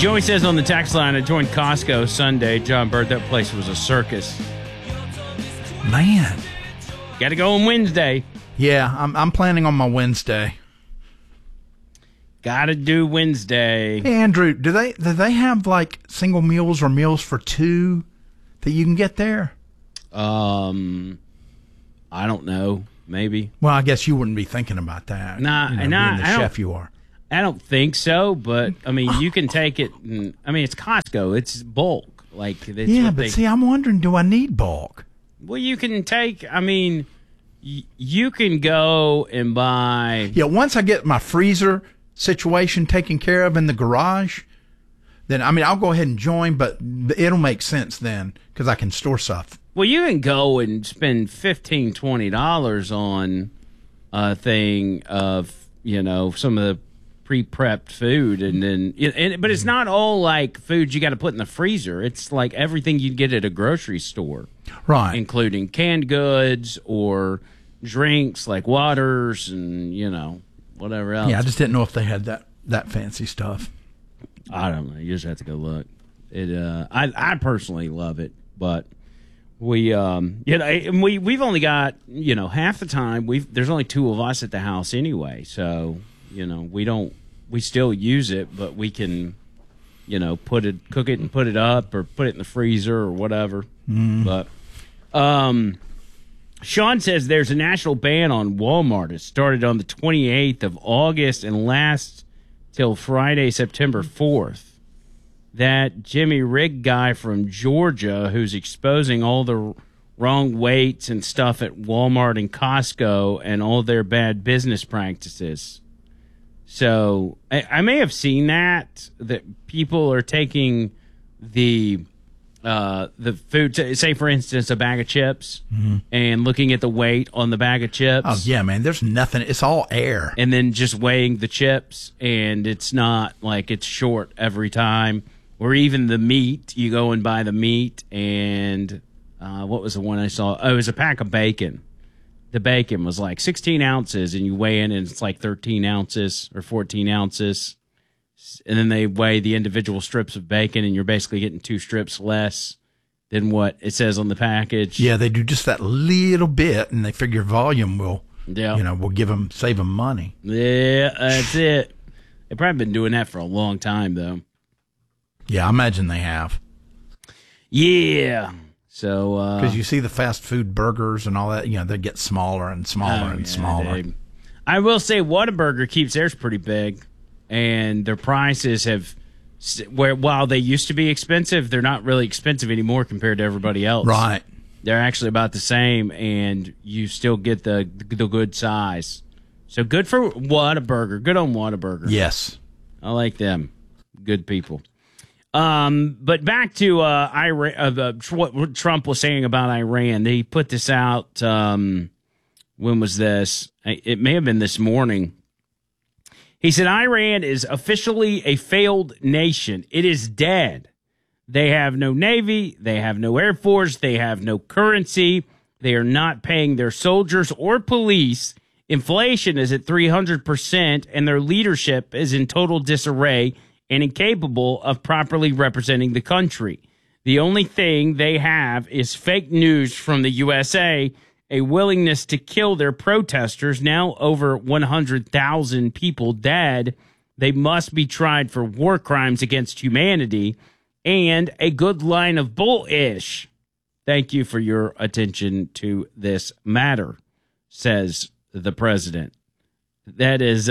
Joey says on the text line, I joined Costco Sunday. John Bird, that place was a circus. Man. Got to go on Wednesday. Yeah, I'm planning on my Wednesday. Got to do Wednesday. Hey, Andrew, do they have like single meals or meals for two that you can get there? I don't know. Maybe. Well, I guess you wouldn't be thinking about that. Nah, being the chef you are. I don't think so, but I mean, you can take it. It's Costco. It's bulk. See, I'm wondering, do I need bulk? Well, you can take. You can go and buy. Yeah, once I get my freezer situation taken care of in the garage, then I'll go ahead and join, but it'll make sense then because I can store stuff. Well, you can go and spend $15, $20 on a thing of some of the pre-prepped food, and then but it's not all like food you got to put in the freezer. It's like everything you'd get at a grocery store, right? Including canned goods or drinks like waters and whatever else. Yeah, I just didn't know if they had that fancy stuff. I don't know. You just have to go look. I personally love it, but we've only got half the time. There's only two of us at the house anyway, so we still use it, but we can cook it and put it up or put it in the freezer or whatever. But Sean says there's a national ban on Walmart. It started on the 28th of August and lasts till Friday, September 4th. That Jimmy Rigg guy from Georgia who's exposing all the wrong weights and stuff at Walmart and Costco and all their bad business practices. So I may have seen that people are taking the food, say for instance, a bag of chips, and looking at the weight on the bag of chips. Oh yeah, man, there's nothing. It's all air. And then just weighing the chips, and it's not like it's short every time. Or even the meat, you go and buy the meat, and what was the one I saw? Oh, it was a pack of bacon. The bacon was like 16 ounces, and you weigh in, and it's like 13 ounces or 14 ounces. And then they weigh the individual strips of bacon, and you're basically getting 2 strips less than what it says on the package. Yeah, they do just that little bit, and they figure volume will, will save them money. Yeah, that's it. They've probably been doing that for a long time, though. Yeah, I imagine they have. Yeah. So, because you see the fast food burgers and all that, they get smaller and smaller and smaller. I will say Whataburger keeps theirs pretty big, and their prices while they used to be expensive, they're not really expensive anymore compared to everybody else. Right. They're actually about the same, and you still get the good size. So good for Whataburger. Good on Whataburger. Yes. I like them. Good people. But back to what Trump was saying about Iran. They put this out. When was this? It may have been this morning. He said Iran is officially a failed nation. It is dead. They have no navy. They have no air force. They have no currency. They are not paying their soldiers or police. Inflation is at 300%, and their leadership is in total disarray and incapable of properly representing the country. The only thing they have is fake news from the USA, a willingness to kill their protesters, now over 100,000 people dead. They must be tried for war crimes against humanity, and a good line of bullish. Thank you for your attention to this matter, says the president. That is,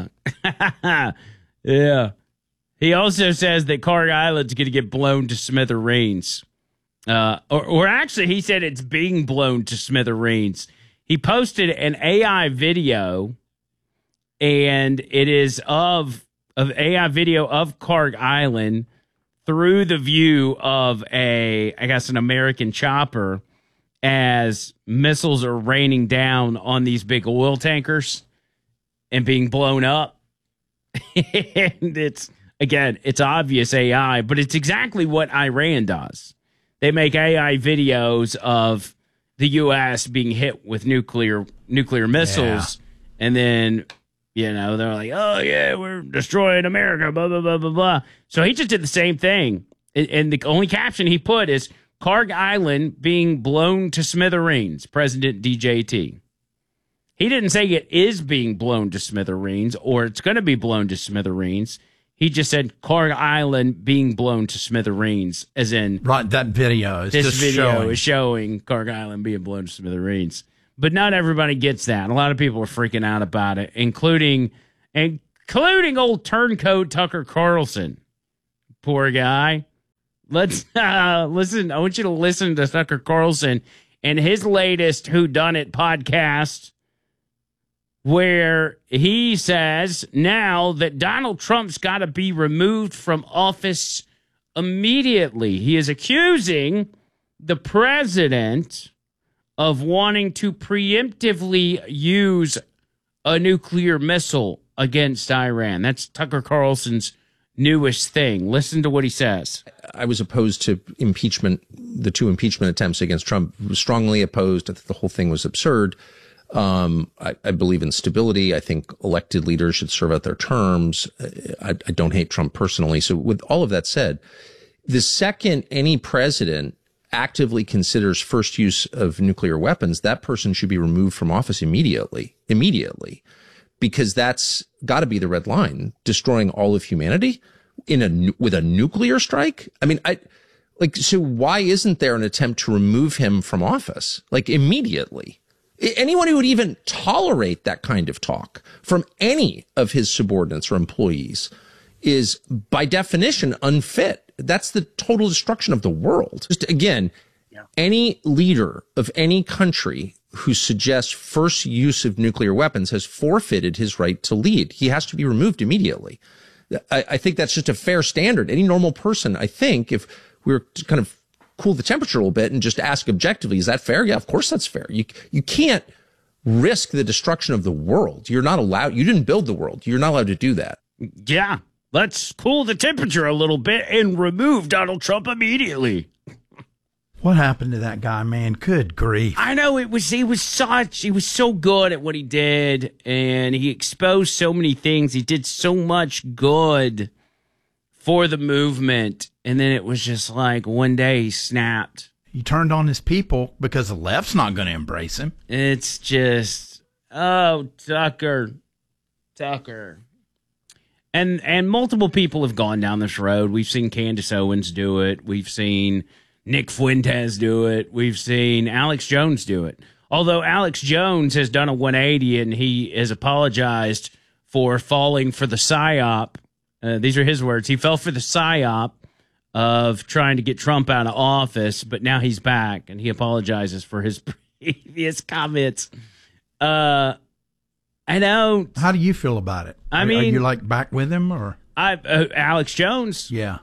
yeah. He also says that Kharg Island's going to get blown to smithereens. Or actually, he said it's being blown to smithereens. He posted an AI video, and it is of AI video of Kharg Island through the view of an American chopper as missiles are raining down on these big oil tankers and being blown up. And it's obvious AI, but it's exactly what Iran does. They make AI videos of the U.S. being hit with nuclear missiles, and then You know, they're like, oh, yeah, we're destroying America, blah, blah, blah, blah, blah. So he just did the same thing. And the only caption he put is Carg Island being blown to smithereens, President DJT. He didn't say it is being blown to smithereens or it's going to be blown to smithereens. He just said Carg Island being blown to smithereens, as in... Right, that video is this video is showing Carg Island being blown to smithereens. But not everybody gets that. A lot of people are freaking out about it, including old turncoat Tucker Carlson. Poor guy. Let's listen. I want you to listen to Tucker Carlson and his latest Whodunit podcast, where he says now that Donald Trump's got to be removed from office immediately. He is accusing the president of wanting to preemptively use a nuclear missile against Iran. That's Tucker Carlson's newest thing. Listen to what he says. I was opposed to impeachment, the 2 impeachment attempts against Trump, strongly opposed. I think the whole thing was absurd. I believe in stability. I think elected leaders should serve out their terms. I don't hate Trump personally. So with all of that said, the second any president actively considers first use of nuclear weapons, that person should be removed from office immediately, because that's got to be the red line. Destroying all of humanity with a nuclear strike. I mean, so why isn't there an attempt to remove him from office, like immediately? Anyone who would even tolerate that kind of talk from any of his subordinates or employees is by definition unfit. That's the total destruction of the world. Just again, any leader of any country who suggests first use of nuclear weapons has forfeited his right to lead. He has to be removed immediately. I think that's just a fair standard. Any normal person, I think, if we were to kind of cool the temperature a little bit and just ask objectively, is that fair? Yeah, of course that's fair. You can't risk the destruction of the world. You're not allowed. You didn't build the world. You're not allowed to do that. Yeah. Let's cool the temperature a little bit and remove Donald Trump immediately. What happened to that guy, man? Good grief. I know he was so good at what he did, and he exposed so many things. He did so much good for the movement, and then it was just like one day he snapped. He turned on his people because the left's not going to embrace him. It's just, oh, Tucker. And multiple people have gone down this road. We've seen Candace Owens do it. We've seen Nick Fuentes do it. We've seen Alex Jones do it. Although Alex Jones has done a 180 and he has apologized for falling for the PSYOP. These are his words. He fell for the PSYOP of trying to get Trump out of office, but now he's back and he apologizes for his previous comments. I know. How do you feel about it? I mean, are you like back with him or? Alex Jones? Yeah.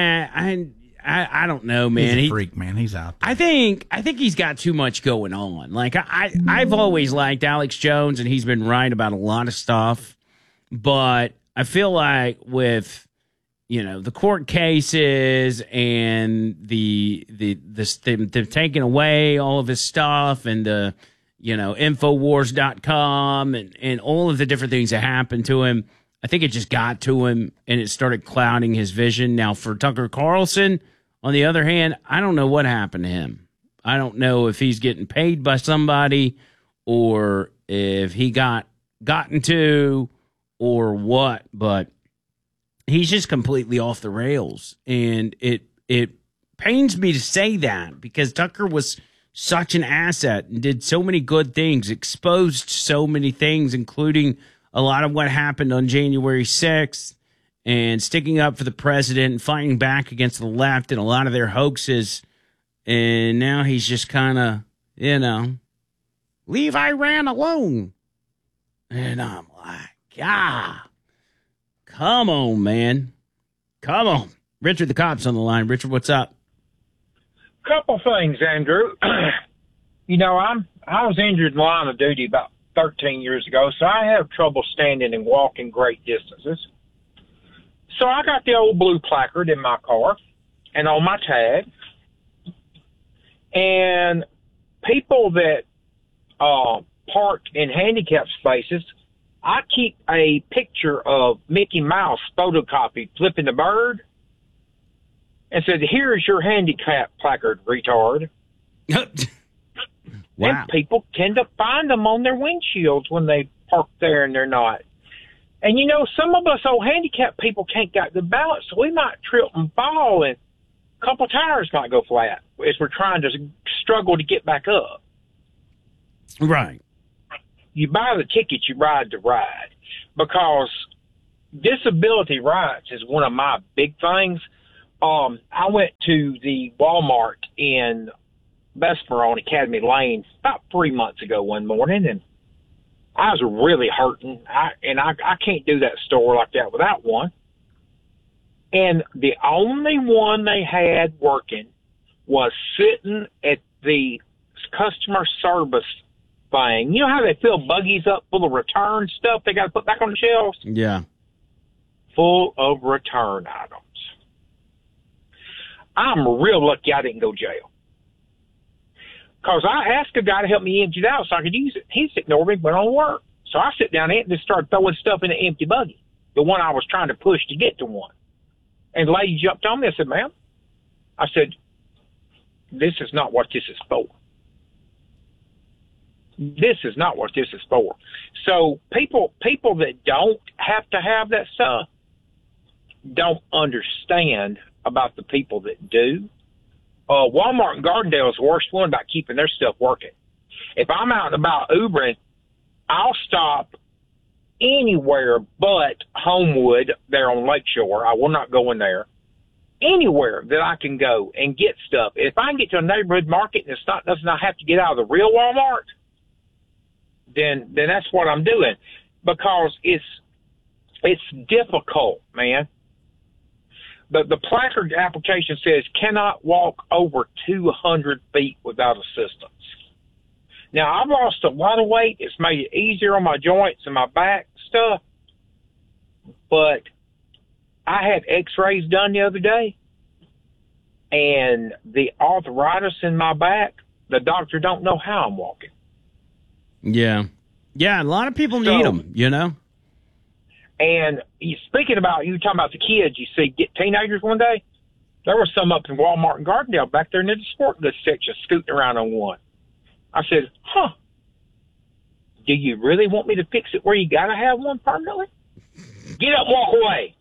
I don't know, man. He's a freak, man. He's out there. I think he's got too much going on. Like I've always liked Alex Jones, and he's been right about a lot of stuff. But I feel like with the court cases and the taking away all of his stuff and the Infowars.com and all of the different things that happened to him, I think it just got to him and it started clouding his vision. Now, for Tucker Carlson, on the other hand, I don't know what happened to him. I don't know if he's getting paid by somebody or if he gotten to or what, but he's just completely off the rails. And it pains me to say that because Tucker was such an asset and did so many good things, exposed so many things, including a lot of what happened on January 6th and sticking up for the president and fighting back against the left and a lot of their hoaxes. And now he's just kind of, leave Iran alone. And I'm like, come on, man. Come on. Richard the Cop's on the line. Richard, what's up? Couple things, Andrew. I was injured in the line of duty about 13 years ago, so I have trouble standing and walking great distances. So I got the old blue placard in my car and on my tag. And people that park in handicap spaces, I keep a picture of Mickey Mouse photocopied flipping the bird and said, "Here's your handicap placard, retard." Wow. And people tend to find them on their windshields when they park there and they're not. And, you know, some of us old handicapped people can't get good balance, so we might trip and fall, and a couple tires might go flat as we're trying to struggle to get back up. Right. You buy the ticket, you ride the ride, because disability rights is one of my big things. I went to the Walmart in Bessemer on Academy Lane about 3 months ago one morning, and I was really hurting. I can't do that store like that without one. And the only one they had working was sitting at the customer service thing. You know how they fill buggies up full of return stuff they got to put back on the shelves? Yeah. Full of return items. I'm real lucky I didn't go to jail. Because I asked a guy to help me empty it out so I could use it. He ignored me, went on to work. So I sit down there and just started throwing stuff in the empty buggy, the one I was trying to push to get to one. And the lady jumped on me. I said, "Ma'am," I said, "this is not what this is for. This is not what this is for." So people that don't have to have that stuff don't understand about the people that do. Walmart and Gardendale is the worst one about keeping their stuff working. If I'm out and about Ubering, I'll stop anywhere but Homewood there on Lakeshore. I will not go in there. Anywhere that I can go and get stuff. If I can get to a neighborhood market and it's not nothing I have to get out of the real Walmart, then that's what I'm doing, because it's difficult, man. The placard application says cannot walk over 200 feet without assistance. Now, I've lost a lot of weight. It's made it easier on my joints and my back stuff. But I had x-rays done the other day, and the arthritis in my back, the doctor don't know how I'm walking. Yeah. Yeah, a lot of people need them, you know? And speaking about, you were talking about the kids, you see, get teenagers one day. There was some up in Walmart and Gardendale back there near the sport goods section scooting around on one. I said, do you really want me to fix it where you got to have one permanently? Get up, walk away.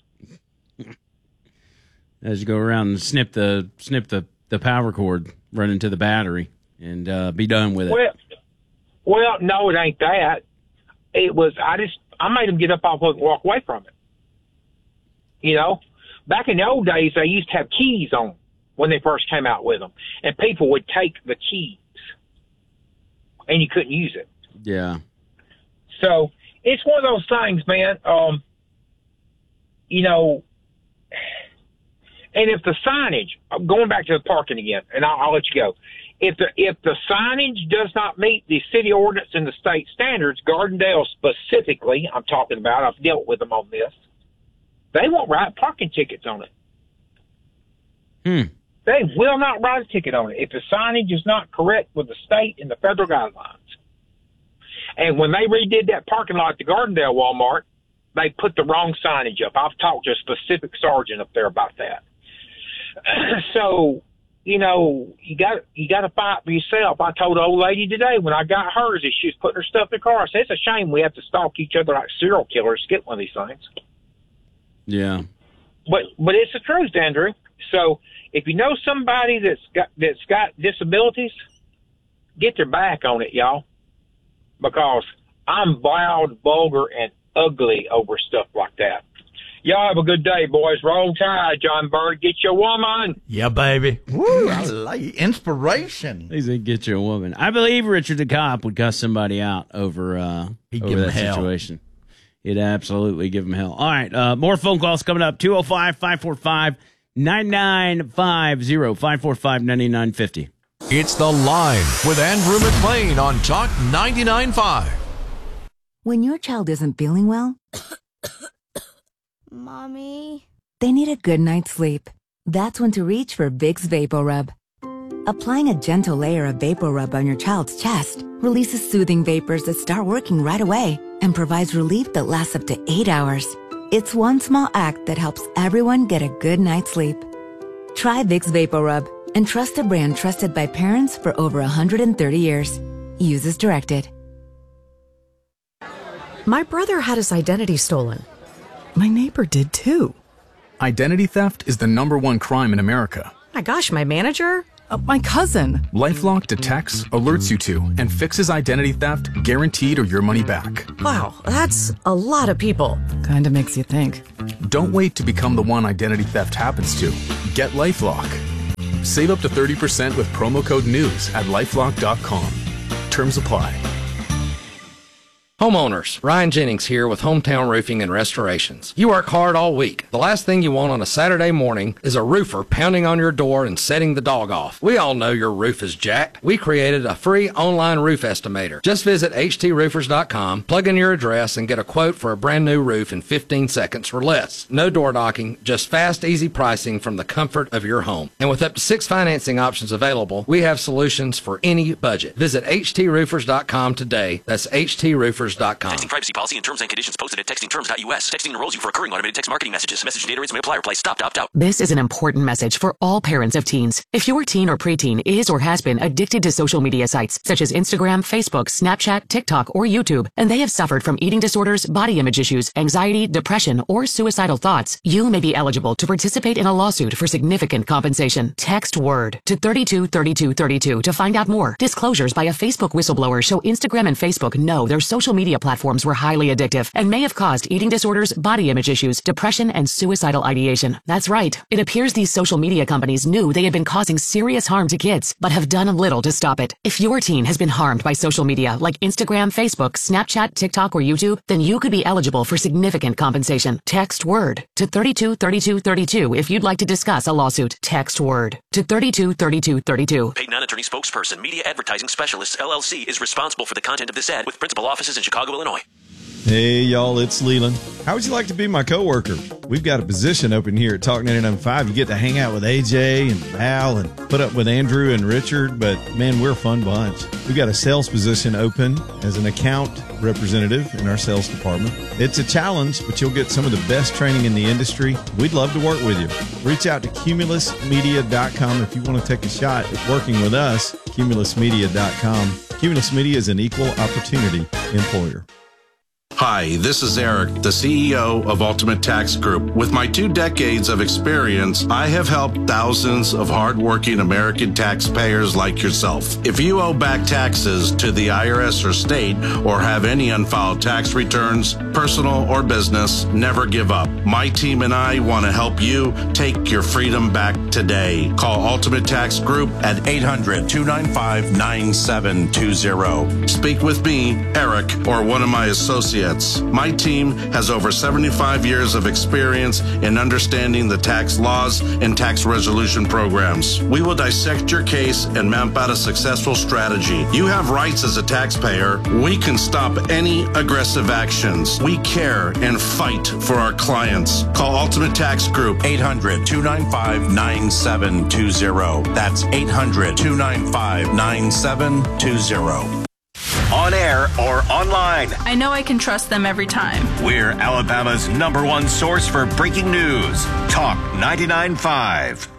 As you go around and snip the power cord, run into the battery, and be done with it. Well, no, it ain't that. It was, I made them get up off of it and walk away from it. You know, back in the old days, they used to have keys on them when they first came out with them, and people would take the keys, and you couldn't use it. Yeah. So it's one of those things, man. You know, and if the signage, going back to the parking again, and I'll let you go. If the signage does not meet the city ordinance and the state standards, Gardendale specifically, I'm talking about, I've dealt with them on this, they won't write parking tickets on it. They will not write a ticket on it if the signage is not correct with the state and the federal guidelines. And when they redid that parking lot at the Gardendale Walmart, they put the wrong signage up. I've talked to a specific sergeant up there about that. So, you know, you got to fight for yourself. I told the old lady today when I got hers, as she was putting her stuff in the car, I said, it's a shame we have to stalk each other like serial killers to get one of these things. Yeah. But it's the truth, Andrew. So if you know somebody that's got disabilities, get their back on it, y'all. Because I'm loud, vulgar, and ugly over stuff like that. Y'all have a good day, boys. Roll Tide, John Bird. Get your woman. Yeah, baby. Woo, I like inspiration. He said, "Get you a woman." I believe Richard the cop would cuss somebody out over He'd over give that him hell. situation. He'd absolutely give him hell. All right, more phone calls coming up. 205-545-9950. 545-9950. It's The Line with Andrew McLean on Talk 99.5. When your child isn't feeling well, Mommy? they need a good night's sleep. That's when to reach for Vicks VapoRub. Applying a gentle layer of Vapor Rub on your child's chest releases soothing vapors that start working right away and provides relief that lasts up to 8 hours. It's one small act that helps everyone get a good night's sleep. Try Vicks Vapor Rub and trust a brand trusted by parents for over 130 years. Use as directed. My brother had his identity stolen. My neighbor did too. Identity theft is the #1 crime in America. My gosh, my manager? My cousin. LifeLock detects, alerts you to, and fixes identity theft guaranteed or your money back. Wow, that's a lot of people. Kinda makes you think. Don't wait to become the one identity theft happens to. Get LifeLock. Save up to 30% with promo code NEWS at LifeLock.com. Terms apply. Homeowners, Ryan Jennings here with Hometown Roofing and Restorations. You work hard all week. The last thing you want on a Saturday morning is a roofer pounding on your door and setting the dog off. We all know your roof is jacked. We created a free online roof estimator. Just visit htsroofers.com, plug in your address, and get a quote for a brand new roof in 15 seconds or less. No door knocking, just fast, easy pricing from the comfort of your home. And with up to 6 financing options available, we have solutions for any budget. Visit htsroofers.com today. That's htsroofers.com. Texting privacy policy and terms and conditions posted at textingterms.us. Texting enrolls you for recurring automated text marketing messages. Message data rates may apply. Reply stop to opt out. This is an important message for all parents of teens. If your teen or preteen is or has been addicted to social media sites such as Instagram, Facebook, Snapchat, TikTok, or YouTube, and they have suffered from eating disorders, body image issues, anxiety, depression, or suicidal thoughts, you may be eligible to participate in a lawsuit for significant compensation. Text WORD to 323232 to find out more. Disclosures by a Facebook whistleblower show Instagram and Facebook know their social media platforms were highly addictive and may have caused eating disorders, body image issues, depression, and suicidal ideation. That's right. It appears these social media companies knew they had been causing serious harm to kids, but have done little to stop it. If your teen has been harmed by social media like Instagram, Facebook, Snapchat, TikTok, or YouTube, then you could be eligible for significant compensation. Text WORD to 323232 if you'd like to discuss a lawsuit. Text WORD to 323232. Paid non-attorney spokesperson, Media Advertising Specialists, LLC, is responsible for the content of this ad with principal offices in Chicago, Illinois. Hey, y'all, it's Leland. How would you like to be my coworker? We've got a position open here at Talk 99.5. You get to hang out with AJ and Val and put up with Andrew and Richard, but, man, we're a fun bunch. We've got a sales position open as an account representative in our sales department. It's a challenge, but you'll get some of the best training in the industry. We'd love to work with you. Reach out to cumulusmedia.com if you want to take a shot at working with us, cumulusmedia.com. Cumulus Media is an equal opportunity employer. Hi, this is Eric, the CEO of Ultimate Tax Group. With my 2 decades of experience, I have helped thousands of hardworking American taxpayers like yourself. If you owe back taxes to the IRS or state or have any unfiled tax returns, personal or business, never give up. My team and I want to help you take your freedom back today. Call Ultimate Tax Group at 800-295-9720. Speak with me, Eric, or one of my associates. My team has over 75 years of experience in understanding the tax laws and tax resolution programs. We will dissect your case and map out a successful strategy. You have rights as a taxpayer. We can stop any aggressive actions. We care and fight for our clients. Call Ultimate Tax Group, 800-295-9720. That's 800-295-9720. On air or online, I know I can trust them every time. We're Alabama's #1 source for breaking news. Talk 99.5.